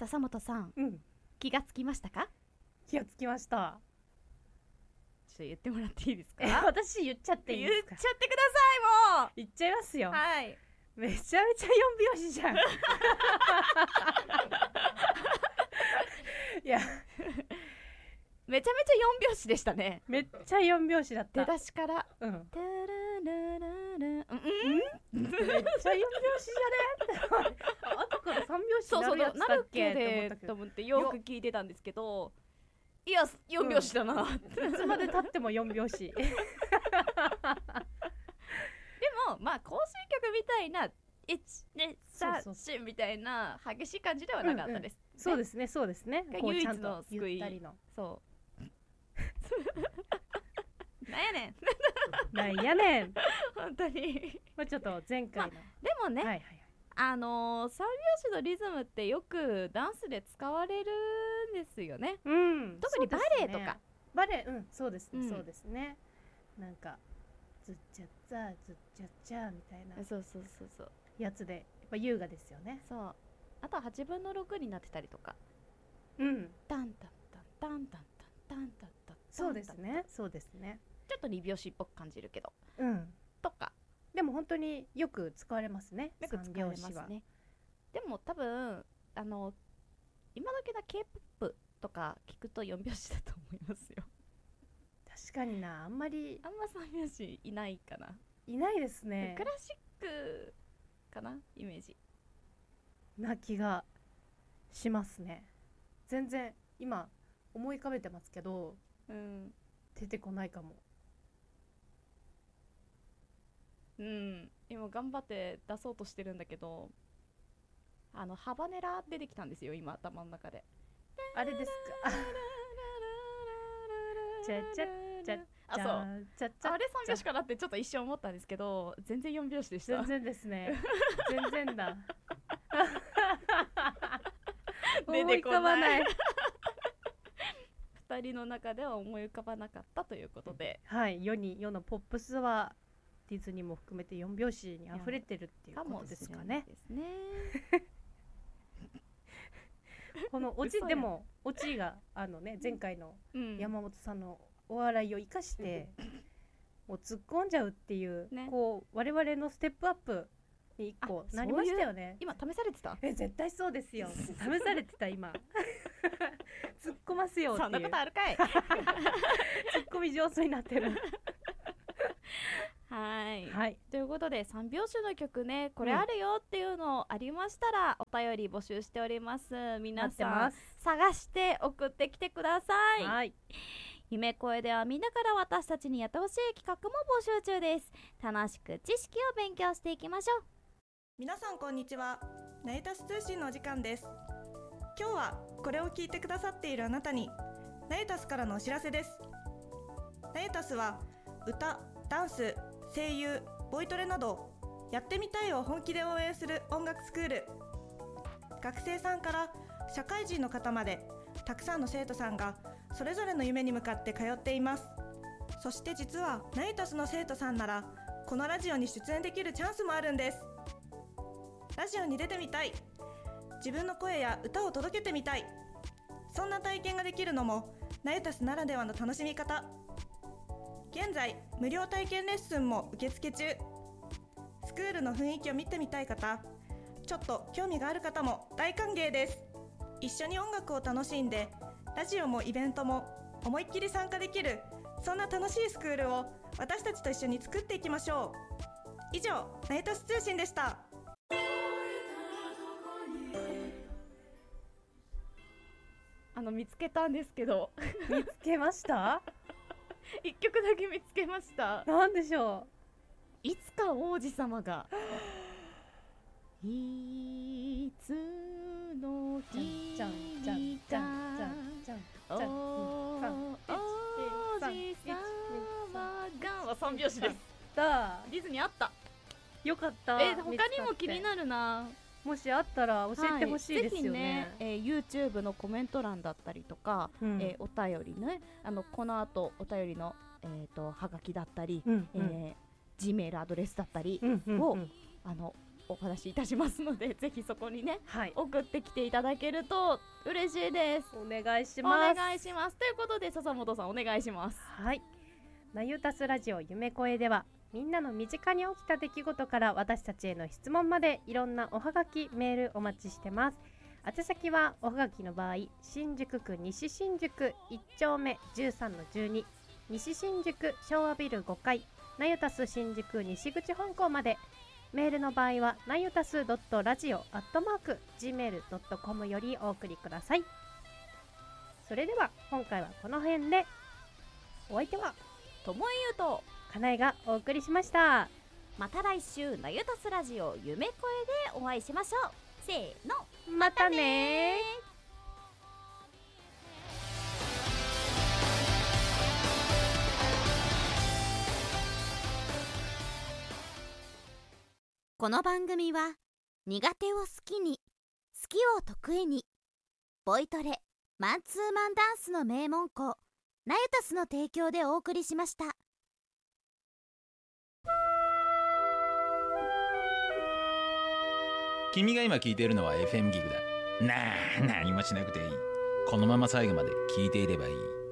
笹本さん、 うん、 気がつきましたか？ 気がつきました。 ちょっと言ってもらっていいですか？ 私言っちゃっていいですか？ 言っちゃってください、もう。 言っちゃいますよ。 はい。 めちゃめちゃ4拍子じゃん。いやめちゃめちゃ4拍子でしたね。 めっちゃ4拍子だった。 出だしから。 うん。 タララララめっちゃ4 めっちゃ4拍子じゃね？後から3拍子になるやつだっけと思ってよく聞いてたんですけど、いや4拍子だな、 いつまで経っても4拍子。でもまあ行進曲みたいな1,2,3,4みたいな激しい感じではなかったです、 そうですね、そうですね。 唯一の救い。そうなんやねんなんやねん本当にまあちょっと前回の、 でもね、 はいはい、 三拍子のリズムってよくダンスで使われるんですよね、 うん、 特にバレエとか、 バレエ、そうですね、そうですね。なんかずっちゃっざずっちゃっちゃみたいなそうやつでやっぱ優雅ですよね。 そう、あとは8分の6になってたりとか、 うん、 タンタンタンタンタンタンタンタンタン、 そうですね、そうですね。 ちょっと2拍子っぽく感じるけど、とか。 でも本当によく使われますね。 よく使われますね。でも多分今時の K-POP とか聞くと4拍子だと思いますよ。 確かにな、あんま3 拍子いないかな。 いないですね。 クラシックかな、イメージな気がしますね。全然今思い浮かべてますけど、出てこないかも。今頑張って出そうとしてるんだけど、ハバネラ出てきたんですよ、今頭の中で。あれですか？チャチャチャそう、あれ3拍子かなってちょっと一瞬思ったんですけど、全然4拍子でした。 全然ですね。全然だ。 出てこない。2人の中では思い浮かばなかったということで、 はい、世のポップスはディズニーも含めて4拍子に溢れてるっていうことですかね。このオチでも、オチが前回の山本さんのお笑いを生かしてもう突っ込んじゃうっていう、こう我々のステップアップに1個なりましたよね。 今試されてた？ 絶対そうですよ。試されてた今。突っ込ますよっていう。 そんなことあるかい。 突っ込み上手になってる。 はい、ということで3拍子の曲ね、これあるよっていうのありましたらお便り募集しております。皆さん探して送ってきてください。はい、夢声ではみんなから私たちにやってほしい企画も募集中です。楽しく知識を勉強していきましょう。 皆さんこんにちは。ナイタス通信のお時間です。今日はこれを聞いてくださっているあなたにナイタスからのお知らせです。ナイタスは歌、ダンス、声優、ボイトレなどやってみたいを本気で応援する音楽スクール。学生さんから社会人の方までたくさんの生徒さんがそれぞれの夢に向かって通っています。そして実はナイタスの生徒さんならこのラジオに出演できるチャンスもあるんです。ラジオに出てみたい、自分の声や歌を届けてみたい、そんな体験ができるのもナイタスならではの楽しみ方。現在無料体験レッスンも受付中。スクールの雰囲気を見てみたい方、ちょっと興味がある方も大歓迎です。一緒に音楽を楽しんでラジオもイベントも思いっきり参加できる、そんな楽しいスクールを私たちと一緒に作っていきましょう。以上、ナイタス通信でした。 見つけたんですけど。 見つけました？ 1曲だけ見つけました。 なんでしょう？いつか王子様がいつの日か王子様がは3拍子です。ディズニーあった。 よかった。 他にも気になるな。 もしあったら教えてほしいですよね。 ぜひね、YouTube のコメント欄だったりとか、お便りね、この後お便りの、はがきだったり、Gmail アドレスだったりを、 お話しいたしますので、ぜひそこにね、 はい、 送ってきていただけると嬉しいです。 お願いします。 お願いします。ということで笹本さんお願いします。 はい、なゆたすラジオ夢声では、みんなの身近に起きた出来事から私たちへの質問まで、いろんなおはがきメールお待ちしてます。宛先はおはがきの場合、新宿区西新宿1丁目 13-12 西新宿昭和ビル5階なゆたす新宿西口本校まで。メールの場合はなゆたす.radio@gmail.com よりお送りください。それでは今回はこの辺で。お相手はともゆうとかなえがお送りしました。 また来週なゆたすラジオ夢声でお会いしましょう。せーの、 またね。 この番組は苦手を好きに、好きを得意に、ボイトレマンツーマンダンスの名門校ナユタスの提供でお送りしました。 君が今聞いているのは FM ギグだ。何もしなくていい。このまま最後まで聞いていればいい。